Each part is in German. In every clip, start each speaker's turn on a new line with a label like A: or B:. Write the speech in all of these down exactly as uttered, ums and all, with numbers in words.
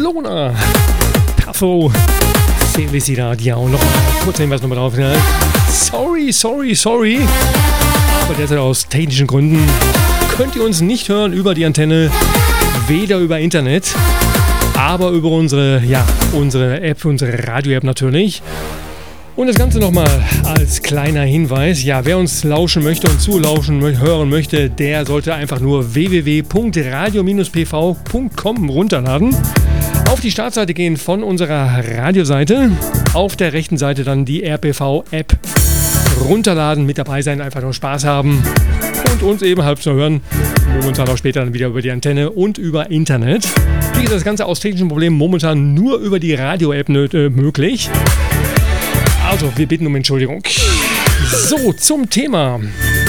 A: Barcelona. Pafo. Felicidad. Ja, und noch kurz Hinweis nochmal drauf. Ne? Sorry, sorry, sorry. Aber derzeit aus technischen Gründen könnt ihr uns nicht hören über die Antenne, weder über Internet, aber über unsere, ja, unsere App, unsere Radio-App natürlich. Und das Ganze nochmal als kleiner Hinweis. Ja, wer uns lauschen möchte und zulauschen, hören möchte, der sollte einfach nur w w w punkt radio Bindestrich p v punkt com runterladen. Auf die Startseite gehen von unserer Radioseite. Auf der rechten Seite dann die R P V-App runterladen, mit dabei sein, einfach nur Spaß haben und uns eben halb zu hören. Momentan auch später dann wieder über die Antenne und über Internet. Wie gesagt, das Ganze aus technischen Problemen momentan nur über die Radio-App äh, möglich. Also, wir bitten um Entschuldigung. So, zum Thema.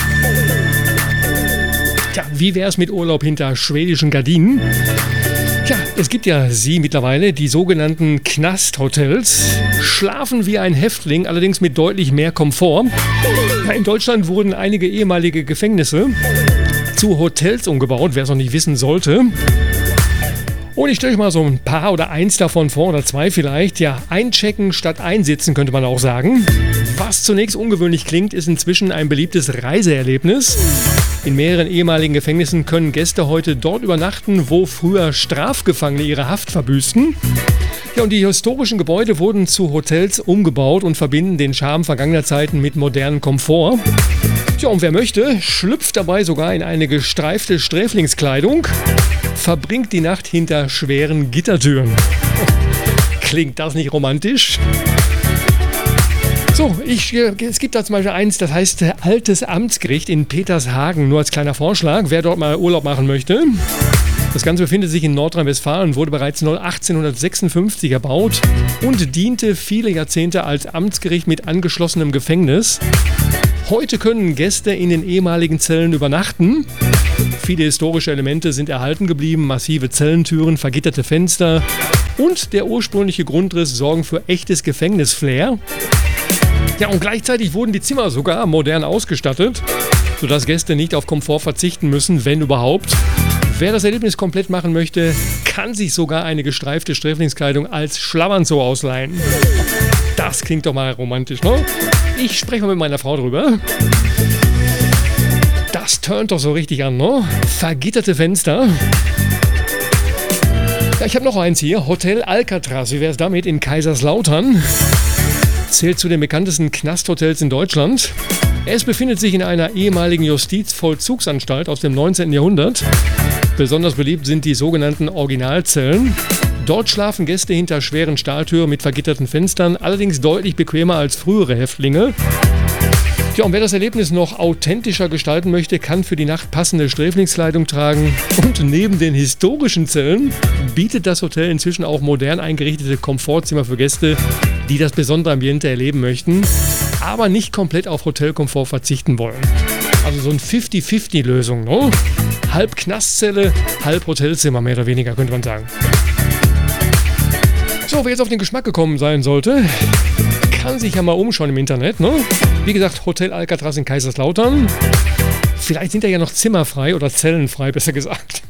A: Ja, wie wäre es mit Urlaub hinter schwedischen Gardinen? Ja, es gibt ja sie mittlerweile, die sogenannten Knasthotels. Schlafen wie ein Häftling, allerdings mit deutlich mehr Komfort. Ja, in Deutschland wurden einige ehemalige Gefängnisse zu Hotels umgebaut, wer es noch nicht wissen sollte. Und ich stelle euch mal so ein paar oder eins davon vor, oder zwei vielleicht. Ja, einchecken statt einsitzen könnte man auch sagen. Was zunächst ungewöhnlich klingt, ist inzwischen ein beliebtes Reiseerlebnis. In mehreren ehemaligen Gefängnissen können Gäste heute dort übernachten, wo früher Strafgefangene ihre Haft verbüßten. Ja, und die historischen Gebäude wurden zu Hotels umgebaut und verbinden den Charme vergangener Zeiten mit modernem Komfort. Ja, und wer möchte, schlüpft dabei sogar in eine gestreifte Sträflingskleidung, verbringt die Nacht hinter schweren Gittertüren. Klingt das nicht romantisch? So, ich, es gibt da zum Beispiel eins, das heißt Altes Amtsgericht in Petershagen. Nur als kleiner Vorschlag, wer dort mal Urlaub machen möchte. Das Ganze befindet sich in Nordrhein-Westfalen, wurde bereits achtzehnhundertsechsundfünfzig erbaut und diente viele Jahrzehnte als Amtsgericht mit angeschlossenem Gefängnis. Heute können Gäste in den ehemaligen Zellen übernachten. Viele historische Elemente sind erhalten geblieben, massive Zellentüren, vergitterte Fenster und der ursprüngliche Grundriss sorgen für echtes Gefängnisflair. Ja, und gleichzeitig wurden die Zimmer sogar modern ausgestattet, sodass Gäste nicht auf Komfort verzichten müssen, wenn überhaupt. Wer das Erlebnis komplett machen möchte, kann sich sogar eine gestreifte Sträflingskleidung als Schlafanzug ausleihen. Das klingt doch mal romantisch, ne? Ich spreche mal mit meiner Frau drüber. Das turnt doch so richtig an, ne? Vergitterte Fenster. Ja, ich habe noch eins hier. Hotel Alcatraz. Wie wäre es damit in Kaiserslautern? Zählt zu den bekanntesten Knasthotels in Deutschland. Es befindet sich in einer ehemaligen Justizvollzugsanstalt aus dem neunzehnten Jahrhundert. Besonders beliebt sind die sogenannten Originalzellen. Dort schlafen Gäste hinter schweren Stahltüren mit vergitterten Fenstern, allerdings deutlich bequemer als frühere Häftlinge. Ja, und wer das Erlebnis noch authentischer gestalten möchte, kann für die Nacht passende Sträflingskleidung tragen. Und neben den historischen Zellen bietet das Hotel inzwischen auch modern eingerichtete Komfortzimmer für Gäste, die das besondere Ambiente erleben möchten, aber nicht komplett auf Hotelkomfort verzichten wollen. Also so eine fünfzig fünfzig Lösung, ne? Halb Knastzelle, halb Hotelzimmer, mehr oder weniger, könnte man sagen. So, wer jetzt auf den Geschmack gekommen sein sollte, kann sich ja mal umschauen im Internet, ne? Wie gesagt, Hotel Alcatraz in Kaiserslautern. Vielleicht sind da ja noch Zimmer frei oder Zellen frei, besser gesagt.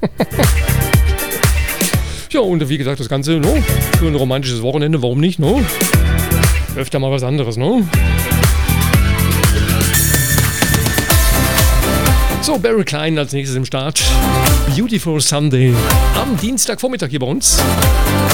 A: Ja, und wie gesagt, das Ganze, ne? Für ein romantisches Wochenende, warum nicht, ne? Öfter mal was anderes, ne? So, Barry Klein als nächstes im Start. Beautiful Sunday am Dienstagvormittag hier bei uns.